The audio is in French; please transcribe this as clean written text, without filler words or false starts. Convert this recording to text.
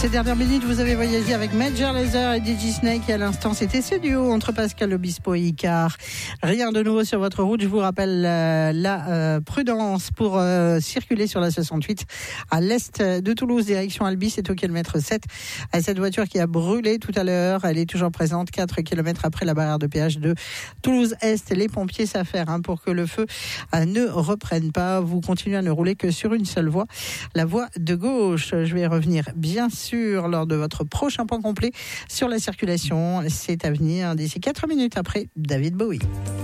Ces dernières minutes, vous avez voyagé avec Major Lazer et DJ Snake. Et à l'instant, c'était ce duo entre Pascal Obispo et Icar. Rien de nouveau sur votre route. Je vous rappelle la prudence pour circuler sur la 68 à l'est de Toulouse, direction Albi. C'est au kilomètre 7. Cette voiture qui a brûlé tout à l'heure, elle est toujours présente 4 km après la barrière de péage de Toulouse-Est. Les pompiers s'affairent pour que le feu ne reprenne pas. Vous continuez à ne rouler que sur une seule voie, la voie de gauche. Je vais y revenir bien sûr lors de votre prochain point complet sur la circulation. C'est à venir d'ici 4 minutes après David Bowie.